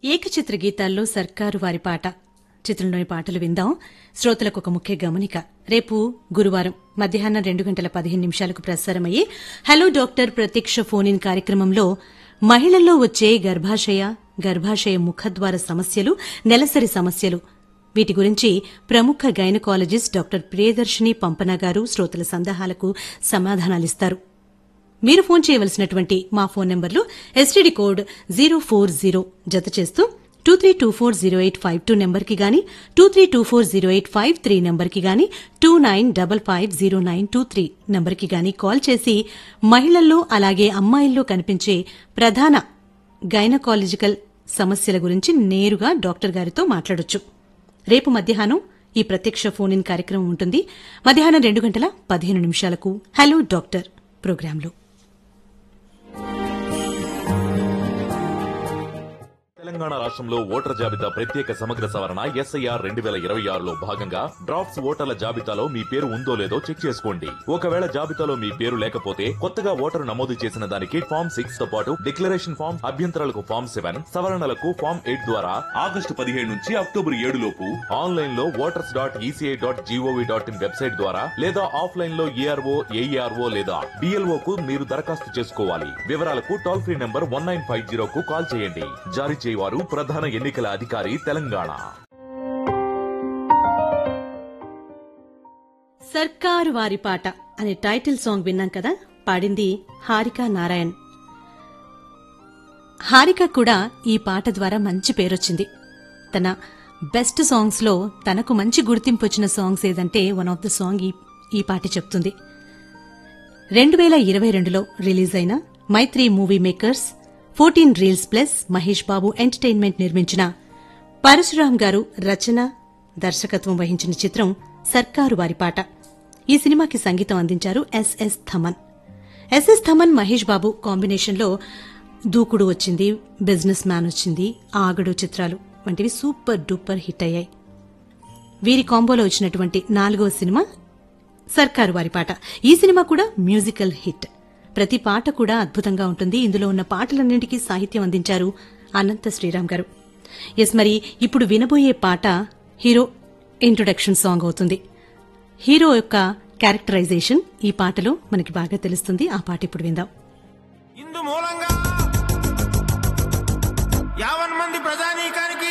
ఏకచిత్ర గీతాల్లో సర్కారు వారి పాట చిత్రంలోని పాటలు విందాం. శ్రోతలకు ఒక ముఖ్య గమనిక. రేపు గురువారం మధ్యాహ్నం 2:15 ప్రసారమయ్యే హలో డాక్టర్ ప్రత్యక్ష ఫోన్ ఇన్ కార్యక్రమంలో మహిళల్లో వచ్చే గర్భాశయ ముఖద్వార సమస్యలు, నెలసరి సమస్యలు, వీటి గురించి ప్రముఖ గైనకాలజిస్ట్ డాక్టర్ ప్రియదర్శిని పంపన గారు శ్రోతల సందేహాలకు సమాధానాలిస్తారు. మీరు ఫోన్ చేయవలసినటువంటి మా ఫోన్ నంబర్లు ఎస్టీడీ కోడ్ 040 జత చేస్తూ 23240852 నెంబర్కి గాని 23240853 నెంబర్కి గాని 29550923 నెంబర్కి గాని కాల్ చేసి మహిళల్లో అలాగే అమ్మాయిల్లో కనిపించే ప్రధాన గైనకాలజికల్ సమస్యల గురించి నేరుగా డాక్టర్ గారితో మాట్లాడొచ్చు. రేపు మధ్యాహ్నం ఈ ప్రత్యక్ష ఫోన్ ఇన్ కార్యక్రమం ఉంటుంది. మధ్యాహ్నం 2:15 హలో డాక్టర్ ప్రోగ్రాంలో. తెలంగాణ రాష్ట్రంలో ఓటర్ జాబితా ప్రత్యేక సమగ్ర సవరణ SIR 2026లో భాగంగా డ్రాఫ్ట్స్ ఓటర్ల జాబితాలో మీ పేరు ఉందో లేదో చెక్ చేసుకోండి. ఒకవేళ జాబితాలో మీ పేరు లేకపోతే కొత్తగా ఓటరు నమోదు చేసిన దానికి ఫామ్ 6 తో పాటు డిక్లరేషన్ ఫామ్, అభ్యంతరాలకు ఫామ్ 7, సవరణలకు ఫామ్ 8 ద్వారా ఆగస్టు 15 నుంచి అక్టోబర్ 7 లోపు ఆన్లైన్ లో voters.eci.gov.in వెబ్సైట్ ద్వారా లేదా ఆఫ్లైన్ లో ARO, AERO లేదా BLO కు మీరు దరఖాస్తు చేసుకోవాలి. వివరాలకు టోల్ ఫ్రీ నంబర్ 1950 కు కాల్ చేయండి. జారీ చేయవారు ప్రధాన ఎన్నికల అధికారి తెలంగాణ. సర్కారు వారి పాట అనే టైటిల్ సాంగ్ విన్నాం కదా. పాడింది హారిక నారాయణ్. హారిక కూడా ఈ పాట ద్వారా మంచి పేరొచ్చింది. తన బెస్ట్ సాంగ్స్ లో తనకు మంచి గుర్తింపు వచ్చిన సాంగ్స్ ఏదంటే వన్ ఆఫ్ ద సాంగ్ ఈ పాట చెప్తుంది. 2022లో రిలీజ్ అయిన మైత్రి movie makers 14 reels plus Mahesh Babu entertainment నిర్మించిన పరశురాం గారు రచన, దర్శకత్వం వహించిన చిత్రం సర్కారు వారి పాట. ఈ సినిమాకి సంగీతం అందించారు ఎస్ఎస్ థమన్. ఎస్ఎస్ థమన్, మహేష్ బాబు కాంబినేషన్లో దూకుడు వచ్చింది, బిజినెస్ మ్యాన్ వచ్చింది, ఆగడు చిత్రాలు వంటివి సూపర్ డూపర్ హిట్ అయ్యాయి. వీరి కాంబోలో వచ్చినటువంటి 4వ సినిమా సర్కారు వారి పాట. ఈ సినిమా కూడా మ్యూజికల్ హిట్. ప్రతి పాట కూడా అద్భుతంగా ఉంటుంది. ఇందులో ఉన్న పాటలన్నింటికీ సాహిత్యం అందించారు అనంత శ్రీరామ్ గారు. మరి ఇప్పుడు వినబోయే పాట హీరో ఇంట్రొడక్షన్ సాంగ్ అవుతుంది. హీరో యొక్క క్యారెక్టరైజేషన్ ఈ పాటలో మనకి బాగా తెలుస్తుంది. ఆ పాట ఇప్పుడు విందాం. ఇందు మూలంగా యావన్